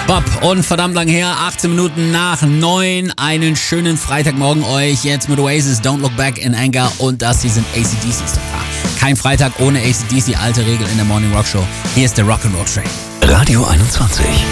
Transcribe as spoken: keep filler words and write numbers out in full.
Bob und verdammt lang her, achtzehn Minuten nach neun. Einen schönen Freitagmorgen euch jetzt mit Oasis, Don't Look Back in Anger und das hier sind A C D C Stars. Kein Freitag ohne A C D C, alte Regel in der Morning Rock Show. Hier ist der Rock'n'Roll Train. Radio einundzwanzig.